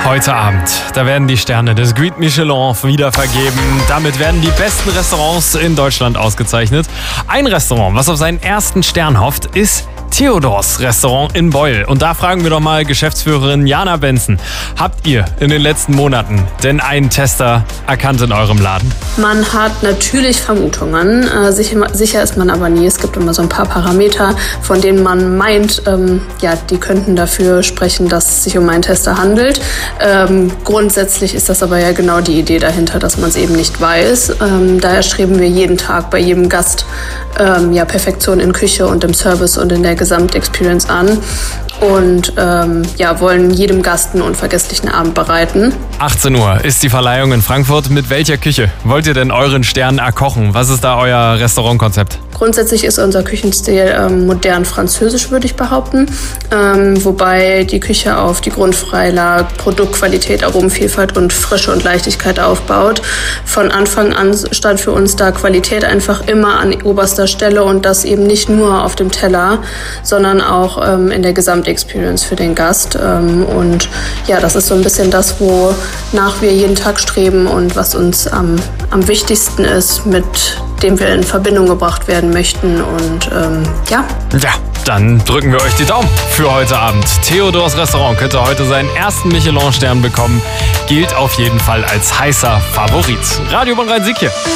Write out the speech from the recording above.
Heute Abend, da werden die Sterne des Guide Michelin wieder vergeben. Damit werden die besten Restaurants in Deutschland ausgezeichnet. Ein Restaurant, was auf seinen ersten Stern hofft, ist Theodors Restaurant in Beuel. Und da fragen wir doch mal Geschäftsführerin Jana Benzen. Habt ihr in den letzten Monaten denn einen Tester erkannt in eurem Laden? Man hat natürlich Vermutungen. Sicher ist man aber nie. Es gibt immer so ein paar Parameter, von denen man meint, die könnten dafür sprechen, dass es sich um einen Tester handelt. Grundsätzlich ist das aber ja genau die Idee dahinter, dass man es eben nicht weiß. Daher streben wir jeden Tag bei jedem Gast Perfektion in Küche und im Service und in der Gesamtexperience an und wollen jedem Gast einen unvergesslichen Abend bereiten. 18 Uhr ist die Verleihung in Frankfurt. Mit welcher Küche wollt ihr denn euren Stern erkochen? Was ist da euer Restaurantkonzept? Grundsätzlich ist unser Küchenstil modern-französisch, würde ich behaupten, wobei die Küche auf die Grundpfeiler Produktqualität, Aromenvielfalt und Frische und Leichtigkeit aufbaut. Von Anfang an stand für uns da Qualität einfach immer an oberster Stelle und das eben nicht nur auf dem Teller, sondern auch in der Gesamtexperience für den Gast. Das ist so ein bisschen das, wonach wir jeden Tag streben und was uns am wichtigsten ist, mit dem wir in Verbindung gebracht werden möchten Ja, dann drücken wir euch die Daumen für heute Abend. Theodors Restaurant könnte heute seinen ersten Michelin-Stern bekommen. Gilt auf jeden Fall als heißer Favorit. Radio Bonn Rhein-Sieg hier.